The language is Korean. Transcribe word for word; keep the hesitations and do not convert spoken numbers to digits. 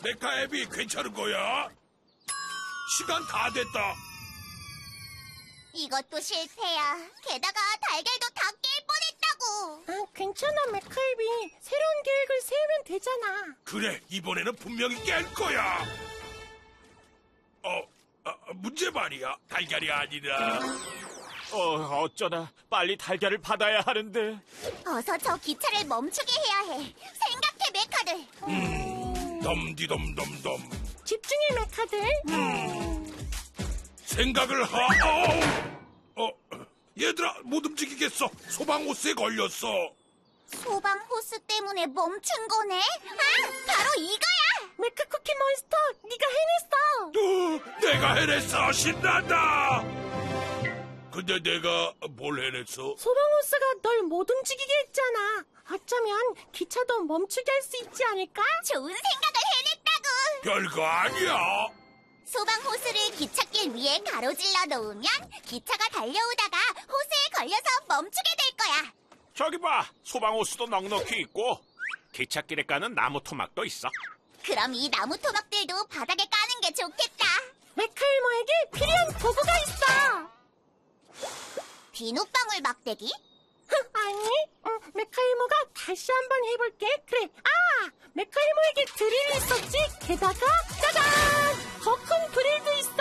메카 앱이 괜찮은 거야? 시간 다 됐다. 이것도 실패야. 게다가 달걀도 다 깰 뻔했다고. 아, 괜찮아, 메카이비. 새로운 계획을 세우면 되잖아. 그래, 이번에는 분명히 깰 거야. 어, 아, 문제 말이야. 달걀이 아니라. 어, 어쩌다 빨리 달걀을 받아야 하는데. 어서 저 기차를 멈추게 해야 해. 생각해, 메카들. 음, 덤디덤덤덤. 집중해, 메카들. 음, 생각을 하. 어, 어, 얘들아, 못 움직이겠어. 소방호스에 걸렸어. 소방 호스 때문에 멈춘 거네? 아, 바로 이거야! 메카쿠키 몬스터, 네가 해냈어. 어, 내가 해냈어. 신난다. 근데 내가 뭘 해냈어? 소방호스가 널 못 움직이게 했잖아. 어쩌면 기차도 멈추게 할 수 있지 않을까? 좋은 생각을 해냈다고! 별거 아니야. 소방 호스를 기찻길 위에 가로질러 놓으면 기차가 달려오다가 호스에 걸려서 멈추게 될 거야. 저기 봐, 소방호스도 넉넉히 있고 기찻길에 까는 나무 토막도 있어. 그럼 이 나무 토막들도 바닥에 까는 게 좋겠다. 메카일모에게 필요한 도구가 있어. 비눗방울 막대기? 아니, 음, 메카일모가 다시 한번 해볼게. 그래, 아! 메카일모에게 드릴이 있었지? 게다가, 짜잔! 더 큰 드릴도 있어!